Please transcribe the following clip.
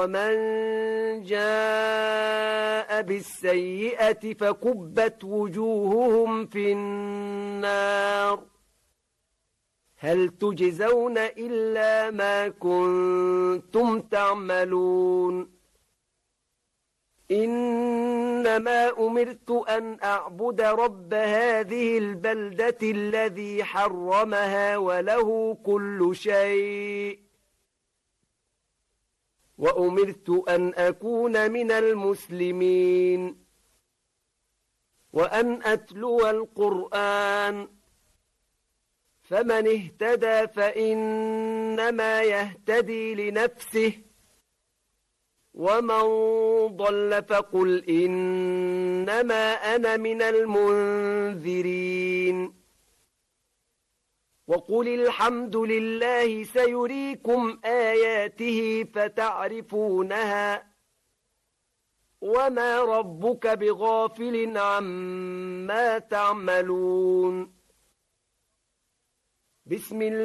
ومن جاء بالسيئة فكبت وجوههم في النار هل تجزون إلا ما كنتم تعملون إنما أمرت أن أعبد رب هذه البلدة الذي حرمها وله كل شيء وأمرت أن أكون من المسلمين وأن أتلو القرآن فمن اهتدى فإنما يهتدي لنفسه ومن ضل فقل إنما أنا من المنذرين وقل الحمد لله سيريكم آياته فتعرفونها وما ربك بغافل عما تعملون بسم الله